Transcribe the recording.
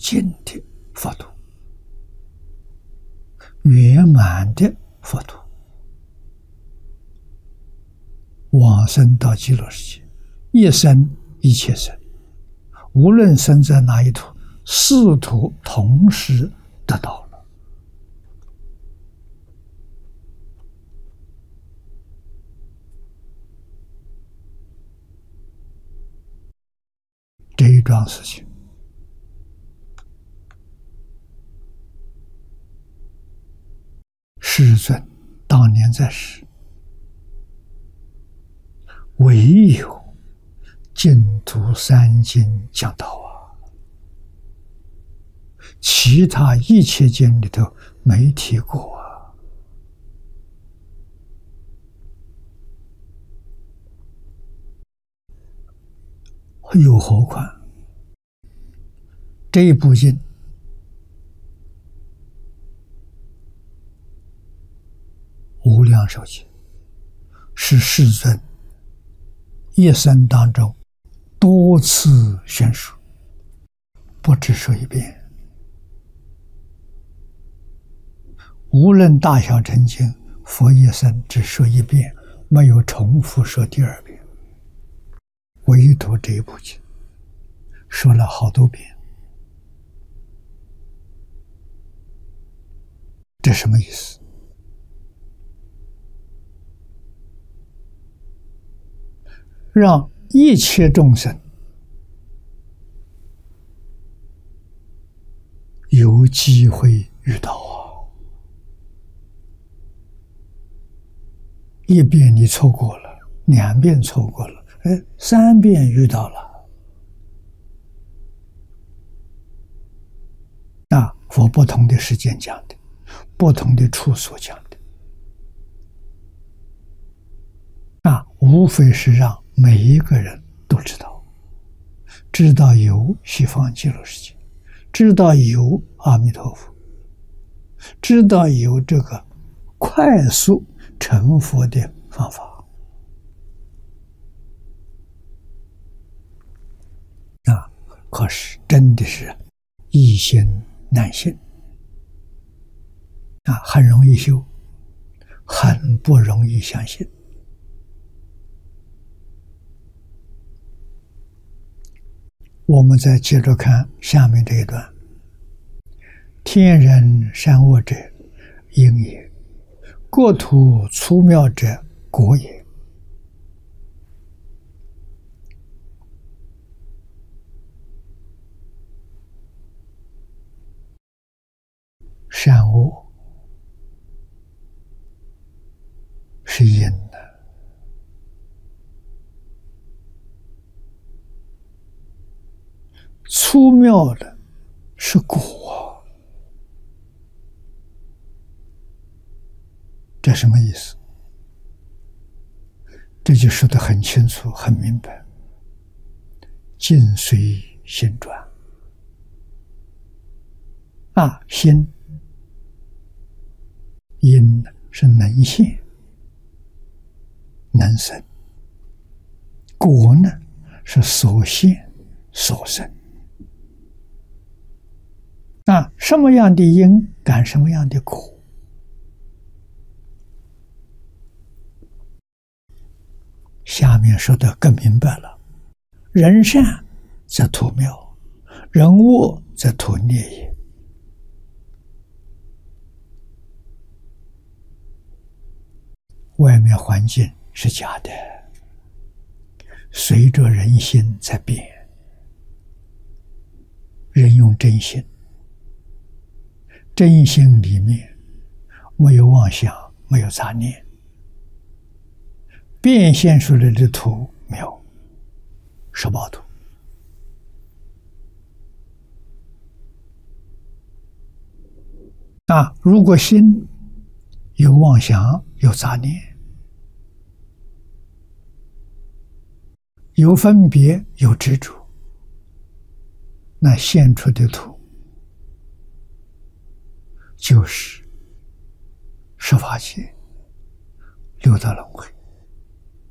净的佛土，圆满的佛土，往生到极乐世界，一生一切生，无论生在哪一土，四土同时得到了。这一桩事情，世尊当年在世，唯有净土三经讲到啊，其他一切经里头没提过啊。又何况这一部经无量寿经是世尊一生当中多次宣说，不只说一遍。无论大小乘经，佛一生只说一遍，没有重复说第二遍。唯独这一部经说了好多遍，这什么意思？让一切众生有机会遇到啊！一遍你错过了，两遍错过了，三遍遇到了。那佛不同的时间讲的，不同的处所讲的，无非是让每一个人都知道，知道有西方极乐世界，知道有阿弥陀佛，知道有这个快速成佛的方法。可是真的是易行难行很容易修，很不容易相信。我们再接着看下面这一段：天人善恶者，因也；国土粗妙者，果也。善恶是因的，粗妙的是果，这什么意思？这就说得很清楚很明白，境随心转心因是能现能生，果呢是所现所生。什么样的因感什么样的果。下面说得更明白了：人善则土妙，人恶则土孽也。外面环境是假的，随着人心在变，人用真心，真心里面没有妄想，没有杂念，变现出来的土妙十报土。如果心有妄想，有杂念，有分别，有执着，那现出的土就是十法界六道轮回。